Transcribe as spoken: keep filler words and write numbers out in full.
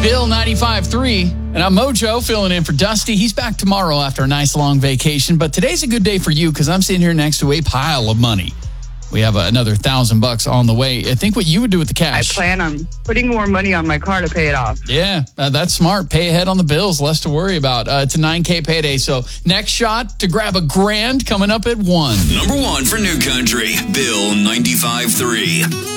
Bill ninety-five three, and I'm Mojo filling in for Dusty. He's back tomorrow after a nice long vacation, but today's a good day for you because I'm sitting here next to a pile of money. We have uh, another thousand bucks on the way. I think what you would do with the cash. I plan on putting more money on my car to pay it off. Yeah, uh, that's smart. Pay ahead on the bills, less to worry about. Uh, it's a nine K payday, so next shot to grab a grand coming up at one. Number one for New Country, Bill ninety-five three.